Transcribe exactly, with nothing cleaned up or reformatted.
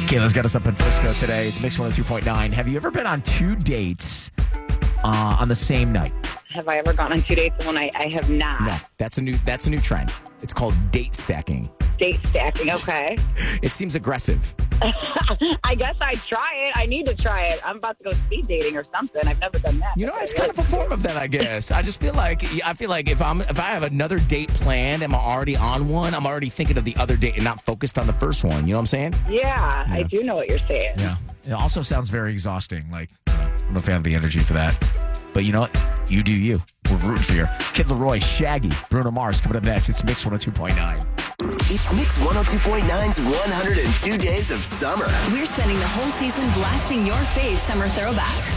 Kayla's got us up in Frisco today. It's Mix one oh two point nine. Have you ever been on two dates uh, on the same night? Have I ever gone on two dates when I, I have not? No, that's a new that's a new trend. It's called date stacking. Date stacking, okay. It seems aggressive. I guess I'd try it. I need to try it. I'm about to go speed dating or something. I've never done that. You know, it's kind of a form of that, I guess. I just feel like I feel like if I'm if I have another date planned, am I already on one? I'm already thinking of the other date and not focused on the first one. You know what I'm saying? Yeah, I do know what you're saying. Yeah. It also sounds very exhausting. Like, I don't know if I have the energy for that. But you know what? You do you. We're rooting for you. Kid Laroi, Shaggy, Bruno Mars coming up next. It's Mix one oh two point nine. It's Mix one oh two point nine's one hundred two Days of Summer. We're spending the whole season blasting your fave summer throwbacks.